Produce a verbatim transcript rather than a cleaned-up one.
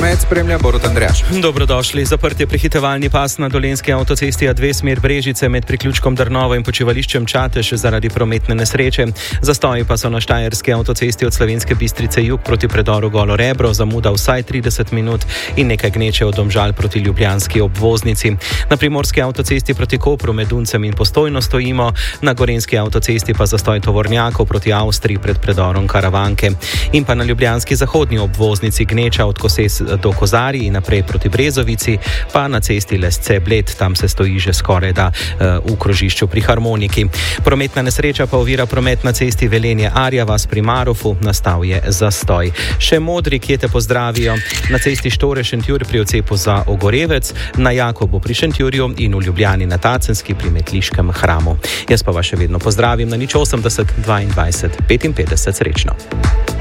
Promet spremlja Borut Andrejaš. Dobrodošli. Zaprt je prehitevalni pas na Dolenjski avtocesti A dve smer Brežice med priključkom Drnovo in počivališčem Čatež zaradi prometne nesreče. Zastoji pa so na štajerski avtocesti od Slovenske Bistrice jug proti predoru Golo Rebro, zamuda vsaj trideset minut in nekaj gneče od Domžal proti ljubljanski obvoznici. Na primorski avtocesti proti Kopru med Duncem in Postojno stojimo, na gorenjski avtocesti pa zastoj tovornjakov proti Avstriji pred predorom Karavanke. In pa na ljubljanski zahodni obvoznici gneča od Koses do Kozarij in naprej proti Brezovici, pa na cesti Lesce-Bled, tam se stoji že skoraj da uh, v krožišču pri Harmoniki. Prometna nesreča pa ovira promet na cesti Velenje-Arjavas pri Marofu, nastal je zastoj. Še modri, kje te pozdravijo, na cesti Štore-Šentjur pri odcepu za Ogorevec, na Jakobu pri Šentjurju in v Ljubljani na Tacenski pri Metliškem hramu. Jaz pa vas še vedno pozdravim na nič osemdeset dvaindvajset petinpetdeset, srečno.